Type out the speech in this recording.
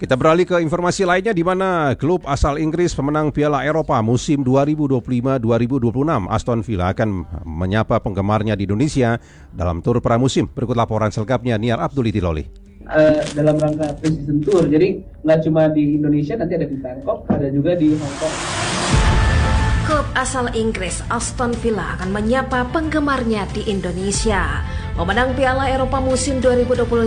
Kita beralih ke informasi lainnya di mana klub asal Inggris pemenang Piala Eropa musim 2025-2026 Aston Villa akan menyapa penggemarnya di Indonesia dalam tur pramusim. Berikut laporan selengkapnya Niar Abdul Itiloli. Dalam rangka pre-season tour, jadi nggak cuma di Indonesia, nanti ada di Bangkok, ada juga di Hong Kong. Klub asal Inggris Aston Villa akan menyapa penggemarnya di Indonesia. Pemenang Piala Eropa musim 2025